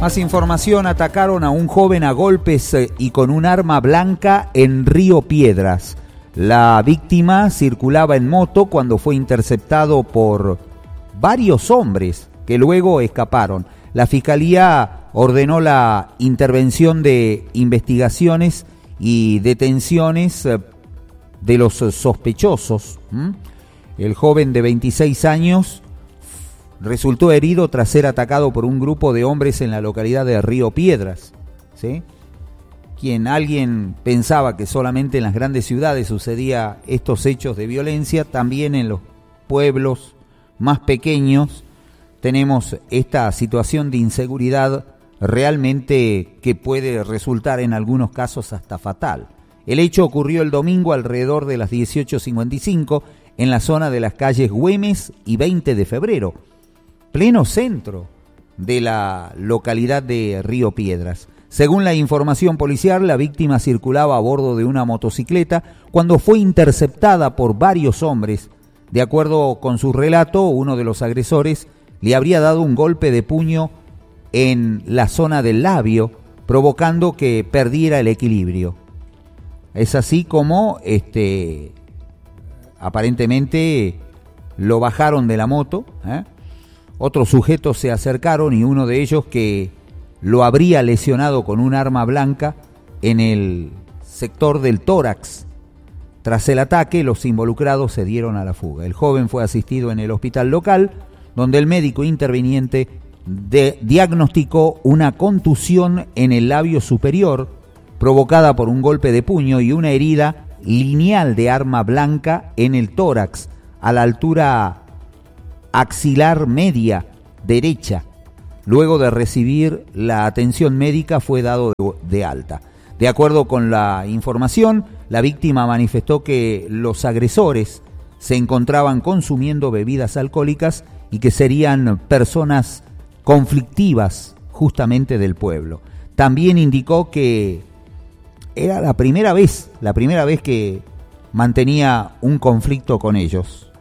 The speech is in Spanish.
Más información: atacaron a un joven a golpes y con un arma blanca en Río Piedras. La víctima circulaba en moto cuando fue interceptado por varios hombres que luego escaparon. La Fiscalía ordenó la intervención de investigaciones y detenciones de los sospechosos. El joven de 26 años resultó herido tras ser atacado por un grupo de hombres en la localidad de Río Piedras, ¿sí? Alguien pensaba que solamente en las grandes ciudades sucedía estos hechos de violencia, también en los pueblos más pequeños tenemos esta situación de inseguridad realmente que puede resultar en algunos casos hasta fatal. El hecho ocurrió el domingo alrededor de las 18:55 en la zona de las calles Güemes y 20 de febrero, pleno centro de la localidad de Río Piedras. Según la información policial, la víctima circulaba a bordo de una motocicleta cuando fue interceptada por varios hombres. De acuerdo con su relato, uno de los agresores le habría dado un golpe de puño en la zona del labio, provocando que perdiera el equilibrio. Es así como aparentemente lo bajaron de la moto, Otros sujetos se acercaron y uno de ellos, que lo habría lesionado con un arma blanca en el sector del tórax. Tras el ataque, los involucrados se dieron a la fuga. El joven fue asistido en el hospital local, donde el médico interviniente diagnosticó una contusión en el labio superior provocada por un golpe de puño y una herida lineal de arma blanca en el tórax a la altura axilar media derecha. Luego de recibir la atención médica fue dado de alta. De acuerdo con la información, la víctima manifestó que los agresores se encontraban consumiendo bebidas alcohólicas y que serían personas conflictivas justamente del pueblo. También indicó que era la primera vez que mantenía un conflicto con ellos.